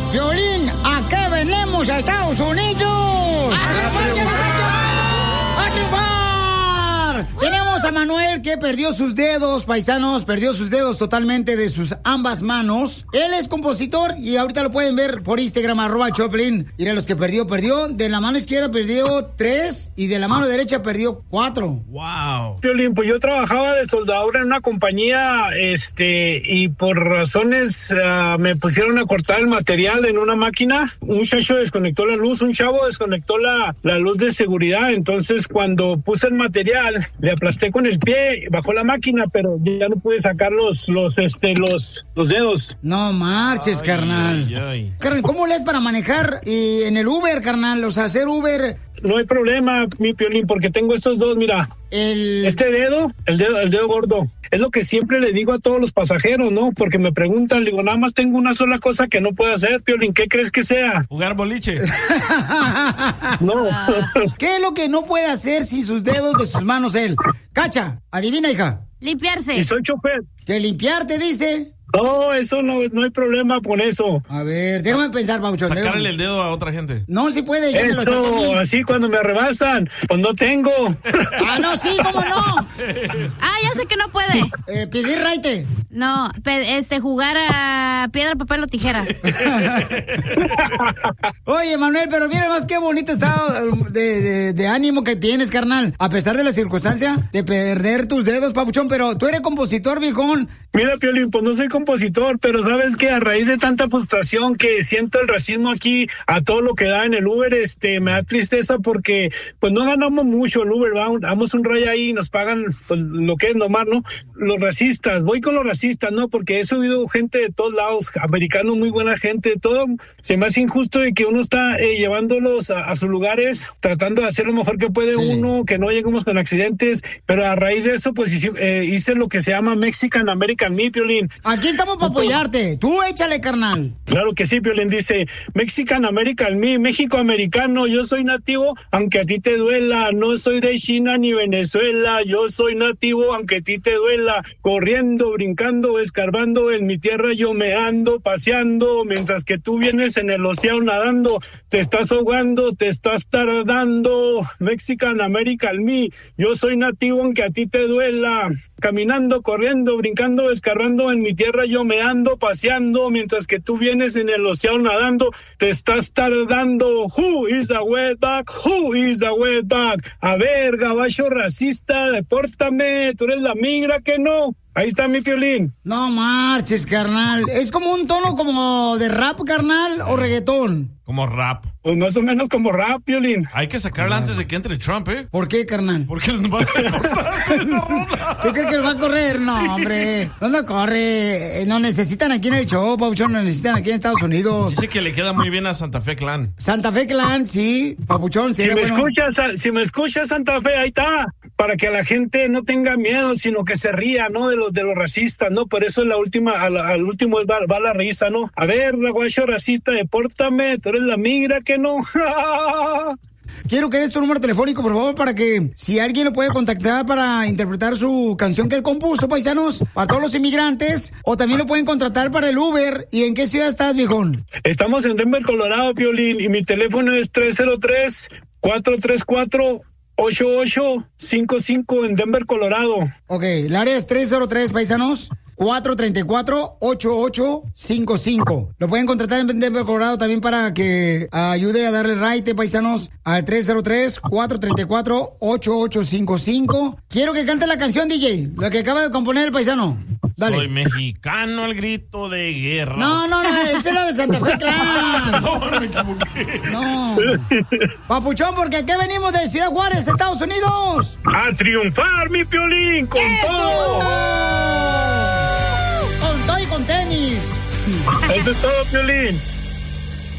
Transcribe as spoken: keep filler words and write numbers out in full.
Piolín, ¿a qué venimos a Estados Unidos? ¡A triunfar, ¡A triunfar! Tenemos a Manuel que perdió sus dedos, paisanos, perdió sus dedos totalmente de sus ambas manos. Él es compositor y ahorita lo pueden ver por Instagram, arroba Choplin. Mira, los que perdió, perdió. De la mano izquierda perdió tres y de la mano derecha perdió cuatro. Wow. Piolín, pues yo trabajaba de soldador en una compañía, este, y por razones uh, me pusieron a cortar el material en una máquina. Un muchacho desconectó la luz, un chavo desconectó la, la luz de seguridad. Entonces, cuando puse el material, le aplasté con el pie, bajó la máquina, pero ya no pude sacar los, los, este, los, los dedos. No marches, ay, carnal. Ay, ay. Carnal, ¿cómo le es para manejar y en el Uber, carnal? O sea, hacer Uber. No hay problema, mi Piolín, porque tengo estos dos, mira. El... Este dedo, el dedo, el dedo gordo. Es lo que siempre le digo a todos los pasajeros, ¿no? Porque me preguntan, le digo, nada más tengo una sola cosa que no puedo hacer, Piolín. ¿Qué crees que sea? Jugar boliche. No. ¿Qué es lo que no puede hacer sin sus dedos de sus manos él? Cacha, adivina, hija. Limpiarse. Y soy chofer. ¿Que limpiarte, dice? No, eso no, no hay problema con eso. A ver, déjame pensar, Pauchón. Sacarle déjame. el dedo a otra gente. No, si puede, ya eso, me lo saco a mí. Así cuando me rebasan, pues no tengo. Ah, no, sí, ¿cómo no? Ah, ya sé que no puede. Eh, pedir raite. No, pe- este, jugar a piedra, papel o tijeras. Oye, Manuel, pero mira más qué bonito estado de, de, de ánimo que tienes, carnal. A pesar de la circunstancia de perder tus dedos, Papuchón, pero tú eres compositor, viejón. Mira, Piolín, pues no soy compositor, pero sabes que a raíz de tanta frustración que siento el racismo aquí a todo lo que da en el Uber, este, me da tristeza porque pues no ganamos mucho el Uber, ¿va? Damos un raya ahí y nos pagan pues, lo que es nomás, ¿no? Los racistas, voy con los racistas, ¿no? Porque he subido gente de todos lados, americanos, muy buena gente, todo. Se me hace injusto de que uno está eh, llevándolos a, a sus lugares, tratando de hacer lo mejor que puede sí. uno, que no lleguemos con accidentes, pero a raíz de eso, pues hice, eh, hice lo que se llama Mexican American Me, Piolín. Aquí estamos para apoyarte. Tú échale, carnal. Claro que sí, Piolín. Dice, Mexican American Me, México americano, yo soy nativo, aunque a ti te duela. No soy de China ni Venezuela, yo soy nativo, aunque a ti te duela. Corriendo, brincando, escarbando, en mi tierra yo me ando paseando, mientras que tú vienes en el océano nadando. Te estás ahogando, te estás tardando. Mexican American Me, yo soy nativo, aunque a ti te duela. Caminando, corriendo, brincando, escarbando, en mi tierra yo me ando paseando, mientras que tú vienes en el océano nadando, te estás tardando. Who is the wetback? Who is the wetback? A ver, gabacho racista, depórtame, tú eres la migra que no. Ahí está mi Piolín. No marches, carnal. ¿Es como un tono como de rap, carnal, o reggaetón? Como rap. Pues más o menos como rap, Piolín. Hay que sacarla antes de que entre Trump, ¿eh? ¿Por qué, carnal? Porque nos va a correr. ¿Tú crees que nos va a correr? No, sí. hombre. ¿Dónde corre? No necesitan aquí en el show, Papuchón. Nos necesitan aquí en Estados Unidos. Dice que le queda muy bien a Santa Fe Clan. Santa Fe Clan, sí. Papuchón, si me bueno. escuchas, si me escuchas, Santa Fe, ahí está. Para que la gente no tenga miedo, sino que se ría, ¿no? De los de los racistas, ¿no? Por eso es la última, al, al último va, va la risa, ¿no? A ver, guacho racista, depórtame, tú eres la migra que no. Quiero que des tu número telefónico, por favor, para que si alguien lo puede contactar para interpretar su canción que él compuso, paisanos, para todos los inmigrantes, o también lo pueden contratar para el Uber. ¿Y en qué ciudad estás, viejón? Estamos en Denver, Colorado, Piolín, y mi teléfono es tres cero tres, cuatro tres cuatro, ocho ocho cinco cinco en Denver, Colorado. Ok, el área es tres cero tres, paisanos, cuatro tres cuatro, ocho ocho cinco cinco. Lo pueden contratar en Denver, Colorado, también para que ayude a darle raite, paisanos, al tres cero tres, cuatro tres cuatro, ocho ocho cinco cinco. Quiero que cante la canción, D J, la que acaba de componer el paisano. Dale. Soy mexicano al grito de guerra. No, no, no, esa es la de Santa Fe Clan. No, me equivoqué. No. Papuchón, porque aquí venimos de Ciudad Juárez, Estados Unidos. A triunfar, mi Piolín, con ¡eso! todo. Con todo y con tenis. Eso es todo, Piolín.